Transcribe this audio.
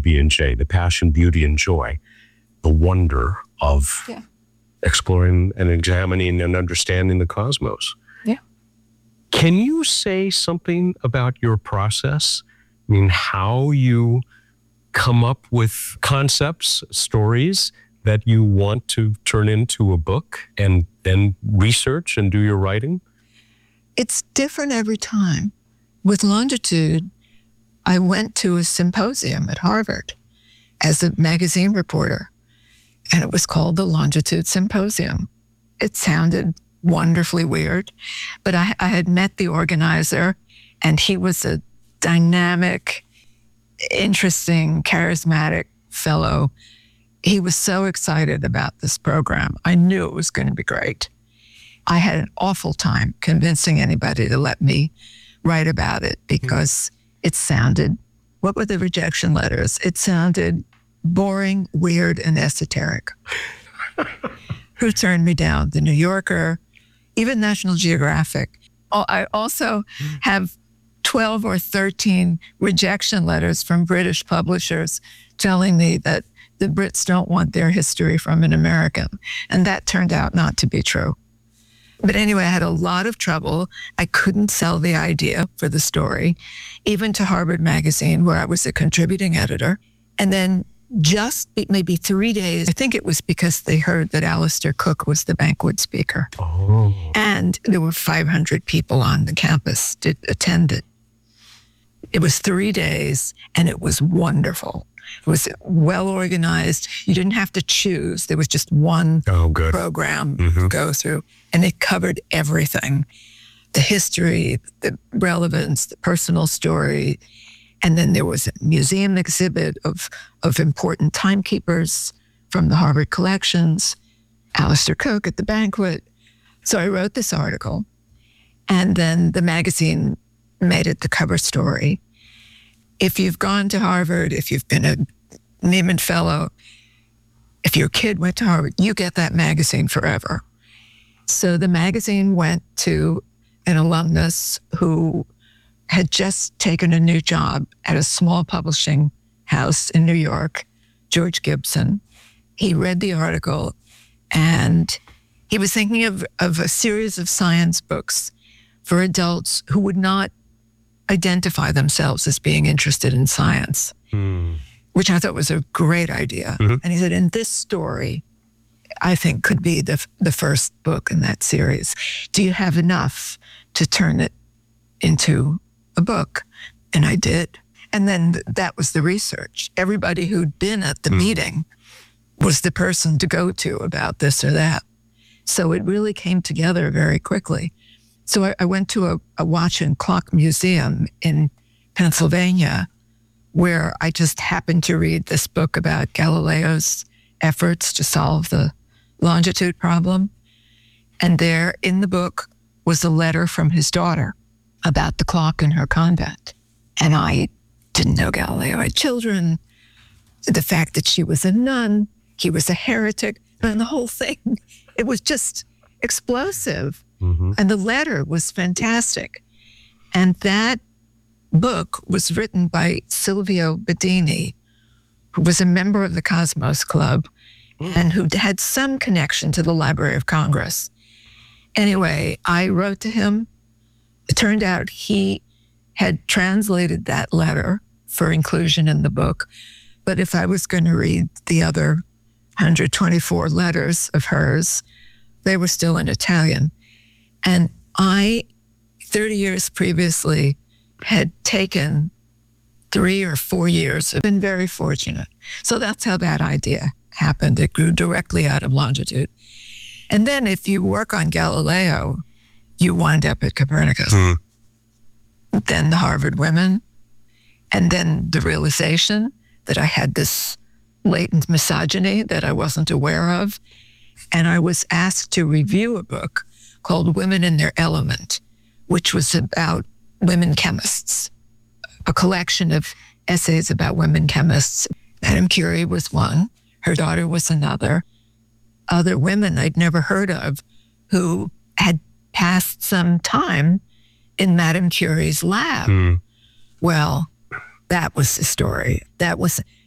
PB&J, the passion, beauty, and joy, the wonder of exploring and examining and understanding the cosmos. Yeah. Can you say something about your process? I mean, how you come up with concepts, stories that you want to turn into a book and then research and do your writing? It's different every time. With Longitude, I went to a symposium at Harvard as a magazine reporter, and it was called the Longitude Symposium. It sounded wonderfully weird, but I had met the organizer, and he was a dynamic, interesting, charismatic fellow. He was so excited about this program. I knew it was going to be great. I had an awful time convincing anybody to let me write about it because it sounded, what were the rejection letters? It sounded boring, weird, and esoteric. Who turned me down? The New Yorker, even National Geographic. I also have 12 or 13 rejection letters from British publishers telling me that the Brits don't want their history from an American. And that turned out not to be true. But anyway, I had a lot of trouble. I couldn't sell the idea for the story, even to Harvard Magazine, where I was a contributing editor. And then just maybe 3 days, I think it was because they heard that Alistair Cooke was the banquet speaker. Oh. And there were 500 people on the campus to attend it. It was 3 days, and it was wonderful. It was well organized. You didn't have to choose. There was just one program to go through, and it covered everything. The history, the relevance, the personal story. And then there was a museum exhibit of important timekeepers from the Harvard collections, Alistair Cooke at the banquet. So I wrote this article, and then the magazine made it the cover story. If you've gone to Harvard, if you've been a Nieman Fellow, if your kid went to Harvard, you get that magazine forever. So the magazine went to an alumnus who had just taken a new job at a small publishing house in New York, George Gibson. He read the article, and he was thinking of a series of science books for adults who would not identify themselves as being interested in science, which I thought was a great idea. And he said, and this story, I think, could be the first book in that series. Do you have enough to turn it into a book? And I did. And then that was the research. Everybody who'd been at the meeting was the person to go to about this or that. So it really came together very quickly. So I went to a watch and clock museum in Pennsylvania, where I just happened to read this book about Galileo's efforts to solve the longitude problem. And there in the book was a letter from his daughter about the clock in her convent. And I didn't know Galileo had children, the fact that she was a nun, he was a heretic, and the whole thing, it was just explosive. And the letter was fantastic. And that book was written by Silvio Bedini, who was a member of the Cosmos Club and who had some connection to the Library of Congress. Anyway, I wrote to him. It turned out he had translated that letter for inclusion in the book. But if I was going to read the other 124 letters of hers, they were still in Italian. And I, 30 years previously, had taken 3 or 4 years. I've been very fortunate. So that's how that idea happened. It grew directly out of Longitude. And then if you work on Galileo, you wind up at Copernicus. Then the Harvard Women, and then the realization that I had this latent misogyny that I wasn't aware of. And I was asked to review a book called Women in Their Element, which was about women chemists, a collection of essays about women chemists. Madame Curie was one. Her daughter was another. Other women I'd never heard of who had passed some time in Madame Curie's lab. Well, that was the story. That was